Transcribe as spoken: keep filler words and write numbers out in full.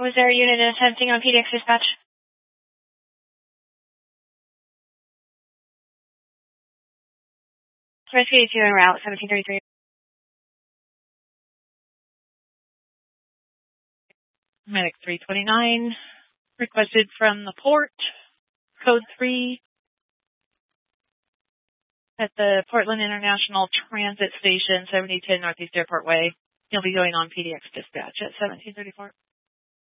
Was there a unit attempting on P D X dispatch? Rescue eighty-two en route, seventeen thirty-three. Medic three twenty-nine, requested from the port, code three, at the Portland International Transit Station, seventy ten Northeast Airport Way. He'll be going on P D X dispatch at seventeen thirty-four.